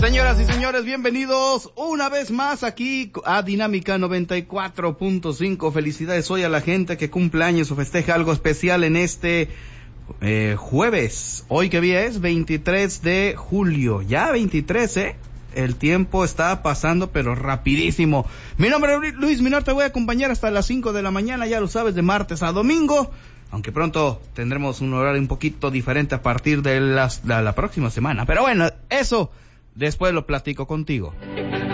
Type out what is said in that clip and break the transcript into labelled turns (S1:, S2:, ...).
S1: Señoras y señores, bienvenidos una vez más aquí a Dinámica 94.5. Felicidades hoy a la gente que cumple años o festeja algo especial en este jueves. Hoy que día es 23 de julio. Ya 23, El tiempo está pasando pero rapidísimo. Mi nombre es Luis Minor, te voy a acompañar hasta las 5 de la mañana, ya lo sabes, de martes a domingo. Aunque pronto tendremos un horario un poquito diferente a partir de la próxima semana. Pero bueno, eso después lo platico contigo.